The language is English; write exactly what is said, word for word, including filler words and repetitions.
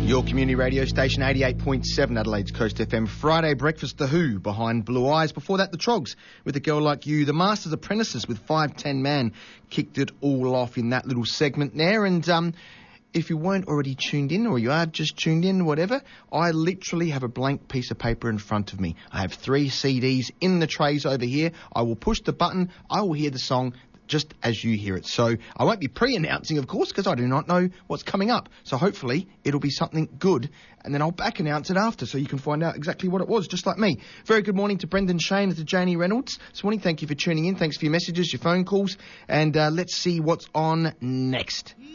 Your community radio station, eighty-eight point seven Adelaide's Coast F M. Friday breakfast, The Who, behind Blue Eyes. Before that, The Trogs, with A Girl Like You. The Masters Apprentices with five ten Man kicked it all off in that little segment there. And um, if you weren't already tuned in, or you are just tuned in, whatever, I literally have a blank piece of paper in front of me. I have three C Ds in the trays over here. I will push the button. I will hear the song just as you hear it. So I won't be pre-announcing, of course, because I do not know what's coming up. So hopefully it'll be something good, and then I'll back announce it after so you can find out exactly what it was, just like me. Very good morning to Brendan Shane and to Janie Reynolds this morning. Thank you for tuning in. Thanks for your messages, your phone calls, and uh, let's see what's on next.